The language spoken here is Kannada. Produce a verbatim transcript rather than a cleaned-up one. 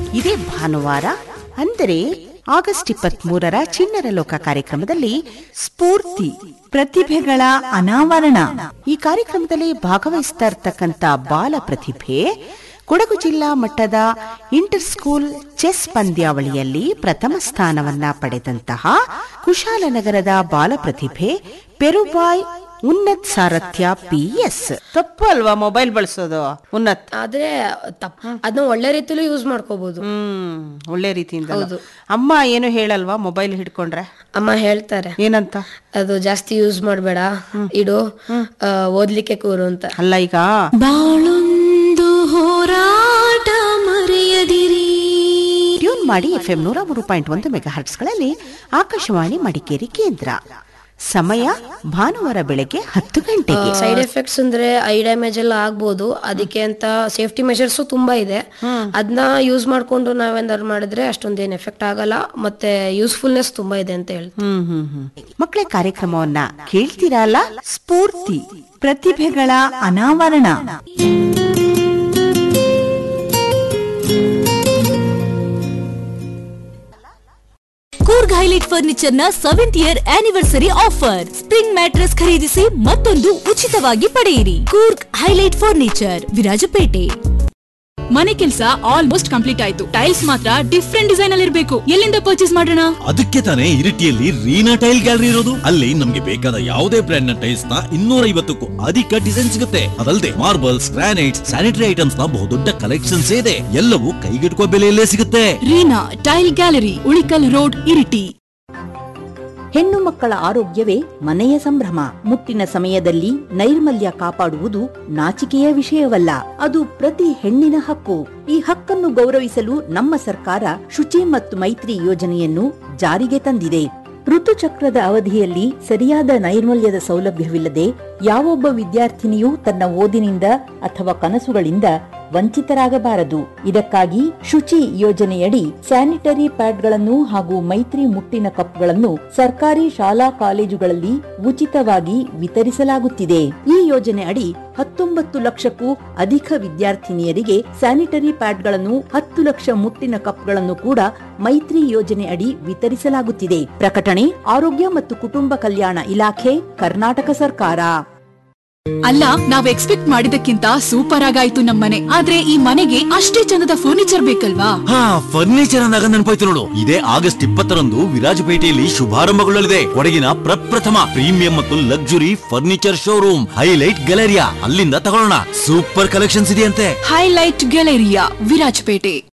ಇದೇ ಭಾನುವಾರ ಅಂದರೆ ಆಗಸ್ಟ್ ಇಪ್ಪತ್ತ್ ಮೂರರ ಚಿಣ್ಣರ ಲೋಕ ಕಾರ್ಯಕ್ರಮದಲ್ಲಿ ಸ್ಫೂರ್ತಿ ಪ್ರತಿಭೆಗಳ ಅನಾವರಣ. ಈ ಕಾರ್ಯಕ್ರಮದಲ್ಲಿ ಭಾಗವಹಿಸ್ತಾ ಇರ್ತಕ್ಕಂಥ ಬಾಲ ಪ್ರತಿಭೆ ಕೊಡಗು ಜಿಲ್ಲಾ ಮಟ್ಟದ ಇಂಟರ್ ಸ್ಕೂಲ್ ಚೆಸ್ ಪಂದ್ಯಾವಳಿಯಲ್ಲಿ ಪ್ರಥಮ ಸ್ಥಾನವನ್ನ ಪಡೆದಂತಹ ಕುಶಾಲನಗರದ ಬಾಲ ಪ್ರತಿಭೆ ಪೆರುಬಾಯ್ ಉನ್ನತ್ ಸಾರಥ್ಯ ಪಿಎಸ್. ತಪ್ಪು ಅಲ್ವಾ ಮೊಬೈಲ್ ಬಳಸೋದು? ಉನ್ನತ್ ಆದ್ರೆ ತಪ್ಪು, ಅದನ್ನ ಒಳ್ಳೆ ರೀತಿಲೂ ಯೂಸ್ ಮಾಡ್ಕೋಬಹುದು. ಹ್ಮ್ ಒಳ್ಳೆ ರೀತಿಯಿಂದ. ಅಮ್ಮ ಏನು ಹೇಳಲ್ವಾ ಮೊಬೈಲ್ ಹಿಡ್ಕೊಂಡ್ರೆ? ಅಮ್ಮ ಹೇಳ್ತಾರೆ. ಏನಂತ? ಅದು ಜಾಸ್ತಿ ಯೂಸ್ ಮಾಡ್ಬೇಡ, ಇಡು, ಓದ್ಲಿಕ್ಕೆ ಕೂರು ಅಂತ. ಅಲ್ಲ, ಈಗ ಬಾಳೊಂದು ಹೋರಾಟ ಮರೆಯದಿರಿ. ಟ್ಯೂನ್ ಮಾಡಿ ಎಫ್ ಎಂ ನೂರ ಮೂರು ಪಾಯಿಂಟ್ ಒಂದು ಮೆಗಾ ಹರ್ಟ್ಸ್ಗಳಲ್ಲಿ ಆಕಾಶವಾಣಿ ಮಡಿಕೇರಿ ಕೇಂದ್ರ. ಸಮಯ ಭಾನುವಾರ ಬೆಳಗ್ಗೆ ಹತ್ತು ಗಂಟೆಗೆ. ಸೈಡ್ ಎಫೆಕ್ಟ್ಸ್ ಅಂದ್ರೆ ಐ ಡ್ಯಾಮೇಜ್ ಎಲ್ಲ ಆಗ್ಬೋದು, ಅದಕ್ಕೆ ಅಂತ ಸೇಫ್ಟಿ ಮೆಷರ್ಸ್ ತುಂಬಾ ಇದೆ. ಅದನ್ನ ಯೂಸ್ ಮಾಡ್ಕೊಂಡು ನಾವೇನಾದ್ರು ಮಾಡಿದ್ರೆ ಅಷ್ಟೊಂದೇನು ಎಫೆಕ್ಟ್ ಆಗಲ್ಲ, ಮತ್ತೆ ಯೂಸ್ಫುಲ್ನೆಸ್ ತುಂಬಾ ಇದೆ ಅಂತ ಹೇಳ್ತೀವಿ. ಹ್ಮ್ ಹ್ಮ್ ಹ್ಮ್ ಮಕ್ಕಳೇ, ಕಾರ್ಯಕ್ರಮವನ್ನ ಕೇಳ್ತೀರಲ್ಲ, ಸ್ಫೂರ್ತಿ ಪ್ರತಿಭೆಗಳ ಅನಾವರಣ. ಕೂರ್ಗ್ ಹೈಲೈಟ್ ಫರ್ನಿಚರ್ ನ seventh year anniversary offer. Spring mattress ಖರೀದಿಸಿ ಮತ್ತೊಂದು ಉಚಿತವಾಗಿ ಪಡೆಯಿರಿ. Coorg highlight furniture, Virajpet. ಮನೆ ಕೆಲಸ ಆಲ್ಮೋಸ್ಟ್ ಕಂಪ್ಲೀಟ್ ಆಯ್ತು. ಟೈಲ್ಸ್ ಮಾತ್ರ ಡಿಫ್ರೆಂಟ್ ಡಿಸೈನ್ ಅಲ್ಲಿ ಇರಬೇಕು. ಎಲ್ಲಿಂದ ಪರ್ಚೇಸ್ ಮಾಡೋಣ? ಅದಕ್ಕೆ ತಾನೇ ಇರಿಟಿಯಲ್ಲಿ ರೀನಾ ಟೈಲ್ ಗ್ಯಾಲರಿ ಇರೋದು. ಅಲ್ಲಿ ನಮ್ಗೆ ಬೇಕಾದ ಯಾವುದೇ ಬ್ರ್ಯಾಂಡ್ ನ ಟೈಲ್ಸ್ ನ ಇನ್ನೂರ ಐವತ್ತಕ್ಕೂ ಅಧಿಕ ಡಿಸೈನ್ ಸಿಗುತ್ತೆ. ಅದಲ್ಲದೆ ಮಾರ್ಬಲ್ಸ್, ಗ್ರಾನೈಟ್ಸ್, ಸ್ಯಾನಿಟರಿ ಐಟಮ್ಸ್ ನ ಬಹುದೊಡ್ಡ ಕಲೆಕ್ಷನ್ಸ್ ಇದೆ. ಎಲ್ಲವೂ ಕೈಗೆಟುಕುವ ಬೆಲೆಯಲ್ಲೇ ಸಿಗುತ್ತೆ. Reena tail gallery, Ulikkal road, Iritty. ಹೆಣ್ಣು ಮಕ್ಕಳ ಆರೋಗ್ಯವೇ ಮನೆಯ ಸಂಭ್ರಮ. ಮುಟ್ಟಿನ ಸಮಯದಲ್ಲಿ ನೈರ್ಮಲ್ಯ ಕಾಪಾಡುವುದು ನಾಚಿಕೆಯ ವಿಷಯವಲ್ಲ, ಅದು ಪ್ರತಿ ಹೆಣ್ಣಿನ ಹಕ್ಕು. ಈ ಹಕ್ಕನ್ನು ಗೌರವಿಸಲು ನಮ್ಮ ಸರ್ಕಾರ ಶುಚಿ ಮತ್ತು ಮೈತ್ರಿ ಯೋಜನೆಯನ್ನು ಜಾರಿಗೆ ತಂದಿದೆ. ಋತುಚಕ್ರದ ಅವಧಿಯಲ್ಲಿ ಸರಿಯಾದ ನೈರ್ಮಲ್ಯದ ಸೌಲಭ್ಯವಿಲ್ಲದೆ ಯಾವೊಬ್ಬ ವಿದ್ಯಾರ್ಥಿನಿಯೂ ತನ್ನ ಓದಿನಿಂದ ಅಥವಾ ಕನಸುಗಳಿಂದ ವಂಚಿತರಾಗಬಾರದು. ಇದಕ್ಕಾಗಿ ಶುಚಿ ಯೋಜನೆಯಡಿ ಸ್ಯಾನಿಟರಿ ಪ್ಯಾಡ್ಗಳನ್ನು ಹಾಗೂ ಮೈತ್ರಿ ಮುಟ್ಟಿನ ಕಪ್ಗಳನ್ನು ಸರ್ಕಾರಿ ಶಾಲಾ ಕಾಲೇಜುಗಳಲ್ಲಿ ಉಚಿತವಾಗಿ ವಿತರಿಸಲಾಗುತ್ತಿದೆ. ಈ ಯೋಜನೆ ಅಡಿ ಹತ್ತೊಂಬತ್ತು ಲಕ್ಷಕ್ಕೂ ಅಧಿಕ ವಿದ್ಯಾರ್ಥಿನಿಯರಿಗೆ ಸ್ಯಾನಿಟರಿ ಪ್ಯಾಡ್ಗಳನ್ನು, ಹತ್ತು ಲಕ್ಷ ಮುಟ್ಟಿನ ಕಪ್ಗಳನ್ನು ಕೂಡ ಮೈತ್ರಿ ಯೋಜನೆ ಅಡಿ ವಿತರಿಸಲಾಗುತ್ತಿದೆ. ಪ್ರಕಟಣೆ ಆರೋಗ್ಯ ಮತ್ತು ಕುಟುಂಬ ಕಲ್ಯಾಣ ಇಲಾಖೆ, ಕರ್ನಾಟಕ ಸರ್ಕಾರ. ಅಲ್ಲ, ನಾವ್ ಎಕ್ಸ್ಪೆಕ್ಟ್ ಮಾಡಿದಕ್ಕಿಂತ ಸೂಪರ್ ಆಗಾಯ್ತು ನಮ್ಮನೆ. ಆದ್ರೆ ಈ ಮನೆಗೆ ಅಷ್ಟೇ ಚಂದದ ಫರ್ನಿಚರ್ ಬೇಕಲ್ವಾ? ಹಾ, ಫರ್ನಿಚರ್ ಅಂದಾಗ ನೆನಪಾಯ್ತು ನೋಡು. ಇದೇ ಆಗಸ್ಟ್ ಇಪ್ಪತ್ತರಂದು ವಿರಾಜಪೇಟೆಯಲ್ಲಿ ಶುಭಾರಂಭಗೊಳ್ಳಲಿದೆ ಕೊಡಗಿನ ಪ್ರಪ್ರಥಮ ಪ್ರೀಮಿಯಂ ಮತ್ತು luxury furniture showroom highlight Galleria. ಅಲ್ಲಿಂದ ತಗೊಳ್ಳೋಣ. ಸೂಪರ್ ಕಲೆಕ್ಷನ್ಸ್ ಇದೆಯಂತೆ. Highlight Galleria, Virajpet.